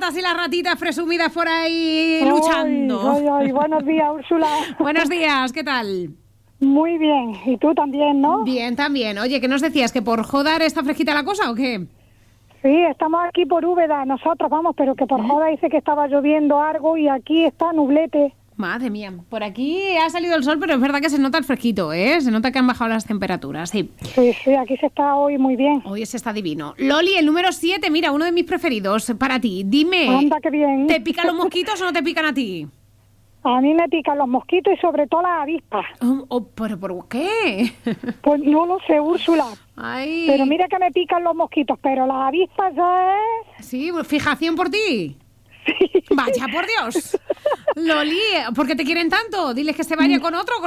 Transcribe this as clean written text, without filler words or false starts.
ratas y las ratitas presumidas por ahí luchando. Ay, buenos días, Úrsula. Buenos días, ¿qué tal? Muy bien, y tú también, ¿no? Bien, también. Oye, ¿qué nos decías? ¿Que por Jodar está fresquita la cosa o qué? Sí, estamos aquí por Úbeda, nosotros vamos, pero que por joda dice que estaba lloviendo algo y aquí está nublete. Madre mía, por aquí ha salido el sol, pero es verdad que se nota el fresquito, ¿eh? Se nota que han bajado las temperaturas, sí. Sí, aquí se está hoy muy bien. Hoy se está divino. Loli, el número 7, mira, uno de mis preferidos para ti. Dime, Anda, qué bien. ¿te pican los mosquitos o no te pican a ti? A mí me pican los mosquitos y sobre todo las avispas. ¿Pero por qué? Pues no lo sé, Úrsula. Ay. Pero mira que me pican los mosquitos, pero las avispas ya es... Sí, fijación por ti. Vaya, por Dios. Loli, ¿por qué te quieren tanto? Diles que se vaya con otro.